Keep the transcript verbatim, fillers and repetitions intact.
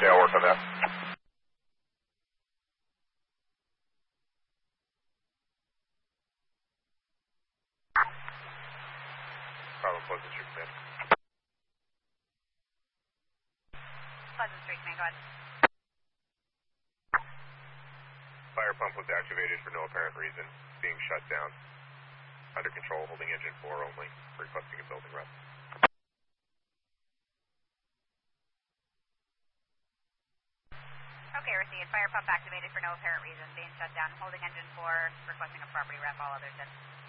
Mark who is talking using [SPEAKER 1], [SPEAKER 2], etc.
[SPEAKER 1] Yeah, I'll work on that. Problem, Pleasant Street, man.
[SPEAKER 2] Pleasant Street, man, go ahead.
[SPEAKER 1] Fire pump was activated for no apparent reason, being shut down. Under control, holding engine four only, requesting a building rep.
[SPEAKER 2] Okay, received. Fire pump activated for no apparent reason, being shut down, holding engine four, requesting a property rep, all others in.